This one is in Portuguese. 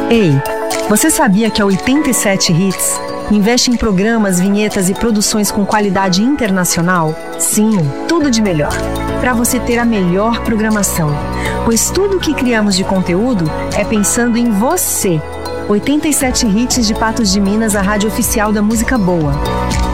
Ei, você sabia que a 87 Hits investe em programas, vinhetas e produções com qualidade internacional? Sim, tudo de melhor, para você ter a melhor programação. Pois tudo o que criamos de conteúdo é pensando em você. 87 Hits de Patos de Minas, a rádio oficial da música boa.